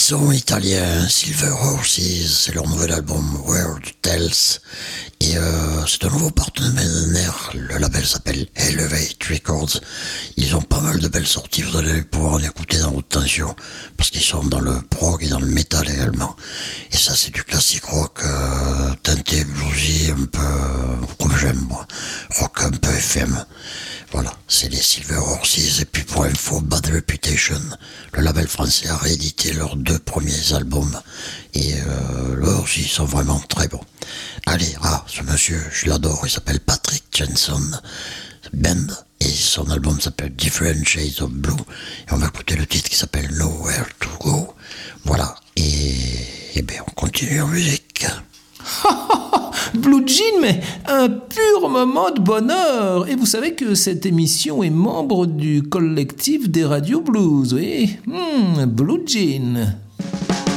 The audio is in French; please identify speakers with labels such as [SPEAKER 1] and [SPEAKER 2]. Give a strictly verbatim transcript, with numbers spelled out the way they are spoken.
[SPEAKER 1] sont italiens, Silver Horses, c'est leur nouvel album World Tells. Et euh, c'est un nouveau partenaire, le label s'appelle Elevate Records. Ils ont pas mal de belles sorties, vous allez pouvoir en écouter dans votre tension, parce qu'ils sont dans le prog et dans le metal également. Et ça c'est du classique rock, euh, teinté bluesy, un peu euh, comme j'aime moi, rock un peu F M. Voilà, c'est les Silver Horses. Et puis pour info, Bad Reputation, le label français a réédité leurs deux premiers albums. Et euh, leurs aussi sont vraiment très bons. Allez, ah, ce monsieur, je l'adore, il s'appelle Patrick Jenson Band. Et son album s'appelle Different Shades of Blue. Et on va écouter le titre qui s'appelle Nowhere to Go. Voilà, et, et bien on continue en musique.
[SPEAKER 2] Blue Jean, mais un pur moment de bonheur. Et vous savez que cette émission est membre du collectif des radios blues, oui. Hmm, Blue Jean.